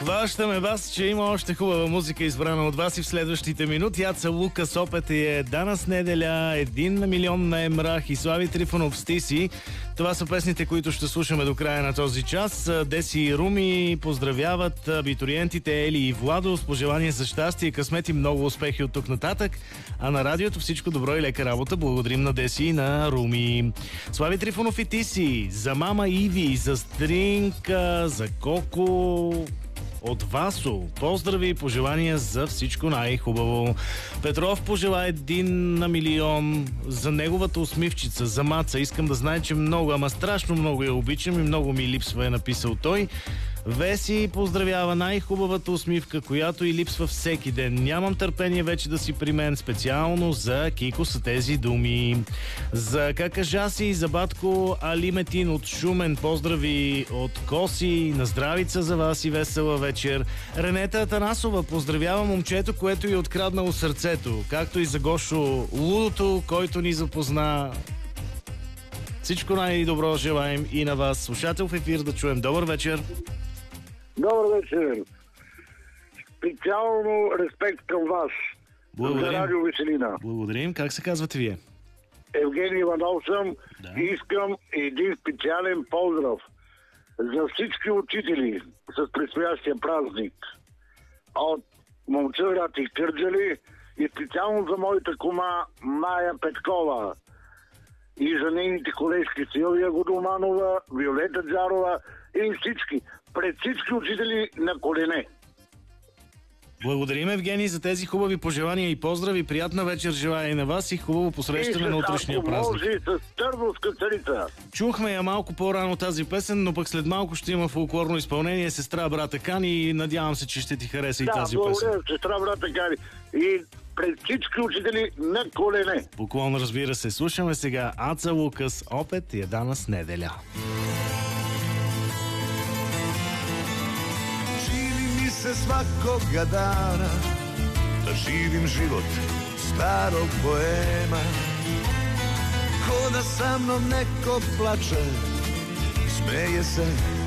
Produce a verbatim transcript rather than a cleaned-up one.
Хващаме вас, че има още хубава музика, избрана от вас и в следващите минути. Аца Лукас опет е Данас неделя, един на милион на Емрах и Слави Трифонов Стиси. Това са песните, които ще слушаме до края на този час. Деси и Руми поздравяват абитуриентите Ели и Владо с пожелание за щастие, късмет и много успехи от тук нататък. А на радиото всичко добро и лека работа. Благодарим на Деси и на Руми. Слави Трифонов и Тиси, за мама Иви, за Стринка, за Коко... От Васо. Поздрави и пожелания за всичко най-хубаво. Петров пожела един на милион за неговата усмивчица, за Маца. Искам да знае, че много, ама страшно много я обичам и много ми липсва, е написал той. Веси поздравява най-хубавата усмивка, която и липсва всеки ден. Нямам търпение вече да си при мен. Специално за Кико са тези думи. За Какажаси и за батко Али Метин от Шумен. Поздрави от Коси. На здравица за вас и весела вечер. Ренета Атанасова поздравява момчето, което й е откраднало сърцето. Както и за Гошо Лудото, който ни запозна. Всичко най-добро желаем и на вас. Слушател в ефир да чуем. Добър вечер. Добър вечер. Специално респект към вас. Благодарим. За Радио Веселина. Благодарим. Как се казвате вие? Евгений Иванов съм. Да. И искам един специален поздрав за всички учители с предстоящия празник. От момче град и Кърджали и специално за моята кума Майя Петкова и за нейните колежки Силвия Годоманова, Виолета Джарова и всички, пред всички учители на колене. Благодарим, Евгений, за тези хубави пожелания и поздрави. Приятна вечер желая и на вас и хубаво посрещане на утрешния празник. И с Търновска царица. Чухме я малко по-рано тази песен, но пък след малко ще има фолклорно изпълнение Сестра брата Кани и надявам се, че ще ти хареса да, и тази благодаря, песен. Сестра брата Кани. И пред всички учители на колене. Поклон, разбира се. Слушаме сега Аца Лукас опет е Данас неделя. Se svakoga dana da živim život starog poema, ko da sa mnom neko plače, smeje se